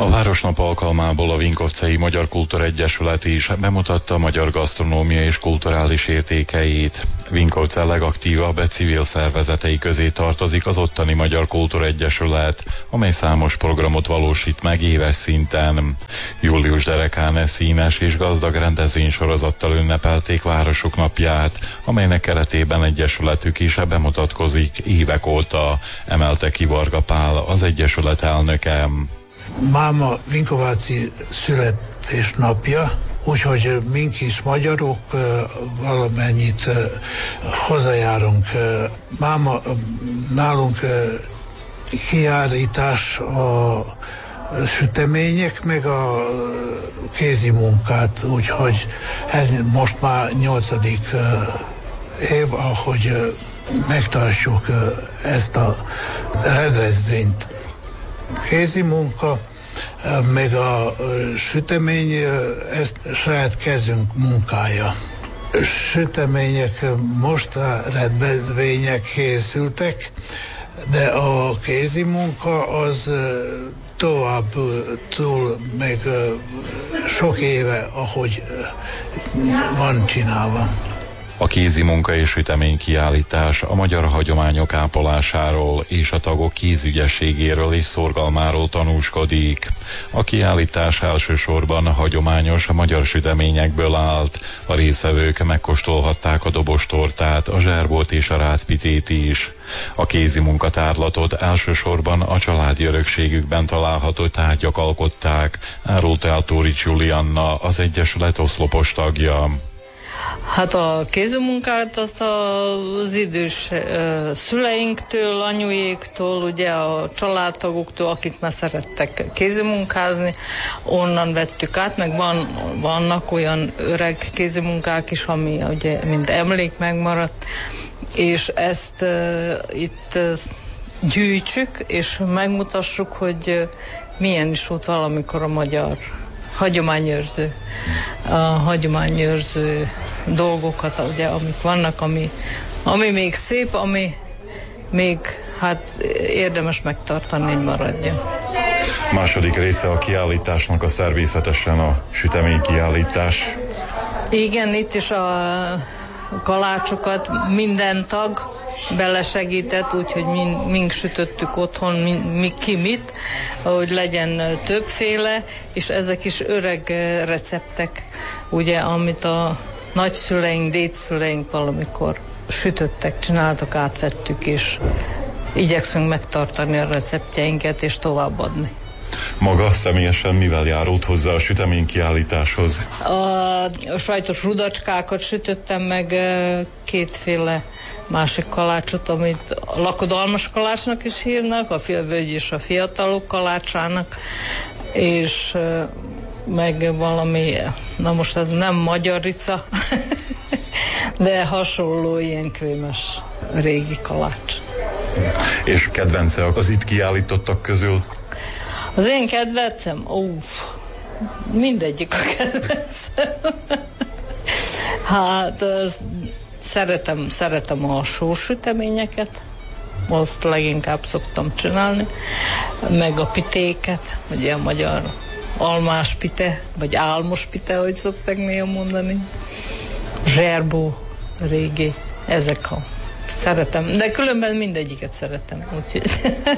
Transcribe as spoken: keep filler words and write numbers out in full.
A Városnap alkalmából a Vinkovcai Magyar Kultúra Egyesület is bemutatta a magyar gasztronómia és kulturális értékeit. Vinkovce legaktívabb civil szervezetei közé tartozik az ottani Magyar Kultúra Egyesület, amely számos programot valósít meg éves szinten. Július derekán színes és gazdag rendezvénysorozattal ünnepelték Városok napját, amelynek keretében egyesületük is bemutatkozik évek óta, emelte ki Varga Pál, az egyesület elnöke. Máma Vinkováci születésnapja, úgyhogy mink is magyarok valamennyit hozzájárunk. Máma nálunk kiállítás a sütemények, meg a kézi munkát, úgyhogy ez most már nyolcadik év, ahogy megtartjuk ezt a rendezvényt. Kézi munka, meg a sütemény, ez saját kezünk munkája. Sütemények most a rendezvények készültek, de a kézi munka az tovább túl, meg sok éve, ahogy van csinálva. A kézi munka és sütemény kiállítás a magyar hagyományok ápolásáról és a tagok kézügyességéről és szorgalmáról tanúskodik. A kiállítás elsősorban hagyományos magyar süteményekből állt. A résztvevők megkóstolhatták a dobostortát, a zserbót és a rácpitét is. A kézi munkatárlatot elsősorban a családi örökségükben található tárgyak alkották, árult el Tórics Julianna, az egyesület oszlopos tagja. Hát a kézmunkát azt az idős uh, szüleinktől, anyujéktól, ugye a családtagoktól, akik már szerettek kézimunkázni, onnan vettük át, meg van, vannak olyan öreg kézimunkák is, ami ugye mind emlék megmaradt, és ezt uh, itt uh, gyűjtsük, és megmutassuk, hogy uh, milyen is volt valamikor a magyar hagyományőrző, a hagyományőrző dolgokat, ugye, amik vannak, ami, ami még szép, ami még hát érdemes megtartani, hogy maradjon. Második része a kiállításnak a természetesen a sütemény kiállítás. Igen, itt is a kalácsokat minden tag belesegített, úgyhogy mi, mink sütöttük otthon, mi, mi ki mit, hogy legyen többféle, és ezek is öreg receptek, ugye, amit a nagyszüleink, dédszüleink valamikor sütöttek, csináltak, átvettük, és igyekszünk megtartani a receptjeinket, és továbbadni. Maga személyesen mivel járult hozzá a sütemény kiállításhoz? A sajtos rudacskákat sütöttem meg, kétféle másik kalácsot, amit a lakodalmas kalácsnak is hívnak, a völgy és a fiatalok kalácsának, és meg valami, na most ez nem magyarica, de hasonló ilyen krémes régi kalács. És kedvence az itt kiállítottak közül? Az én kedvencem? Uff, mindegyik a kedvencem. Hát szeretem, szeretem a sósüteményeket, azt leginkább szoktam csinálni, meg a pitéket, ugye a magyar almás pite, vagy álmos pite, ahogy szokták néha mondani. Zserbó, régi, ezek a szeretem, de különben mindegyiket szeretem, úgyhogy